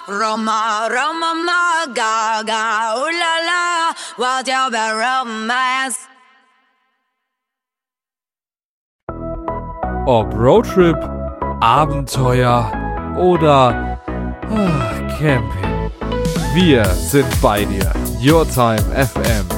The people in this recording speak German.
Roma, Roma, ma, gaga, ooh la la, what's your bad romance? Ob Roadtrip, Abenteuer oder Camping. Wir sind bei dir. Your Time FM.